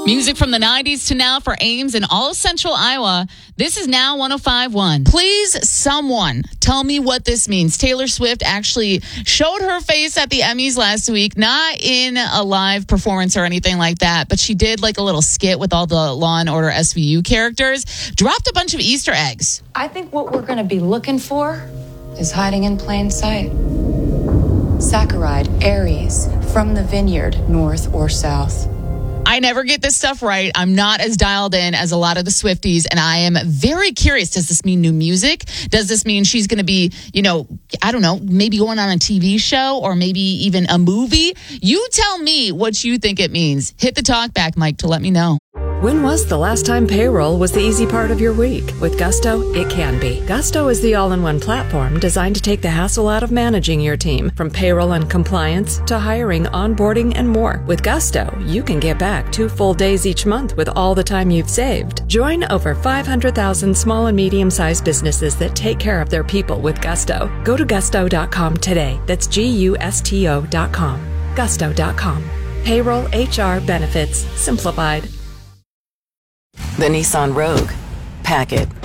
Music from the 90s to now for Ames and all of Central Iowa. This is Now 105.1. Please, someone, tell me what this means. Taylor Swift actually showed her face at the Emmys last week, not in a live performance or anything like that, but she did like a little skit with all the Law and Order SVU characters, dropped a bunch of Easter eggs. I think what we're going to be looking for is hiding in plain sight. Saccharide, Aries, from the vineyard, north or south. I never get this stuff right. I'm not as dialed in as a lot of the Swifties, and I am very curious. Does this mean new music? Does this mean she's going to be, I don't know, maybe going on a TV show or maybe even a movie? You tell me what you think it means. Hit the talk back, Mike, to let me know. When was the last time payroll was the easy part of your week? With Gusto, it can be. Gusto is the all-in-one platform designed to take the hassle out of managing your team, from payroll and compliance to hiring, onboarding, and more. With Gusto, you can get back 2 full days each month with all the time you've saved. Join over 500,000 small and medium-sized businesses that take care of their people with Gusto. Go to gusto.com today. That's GUSTO.com. Gusto.com. Payroll, HR, benefits, simplified. The Nissan Rogue. Pack it.